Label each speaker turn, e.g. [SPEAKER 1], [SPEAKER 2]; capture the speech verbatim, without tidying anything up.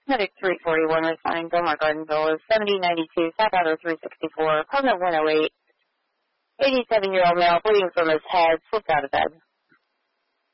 [SPEAKER 1] Medic three forty-one responding Belmar Gardenville is seventy ninety-two, South Outer three sixty-four, apartment one oh eight. eighty-seven-year-old male bleeding from his head, slipped out of bed.